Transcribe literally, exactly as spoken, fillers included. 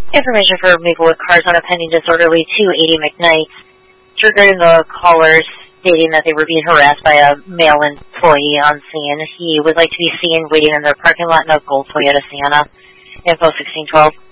Information for Maplewood Cars on a pending disorderly two eighty McKnight. It's regarding the callers stating that they were being harassed by a male employee on scene. He would like to be seen waiting in their parking lot in a gold Toyota Sienna. Info sixteen twelve.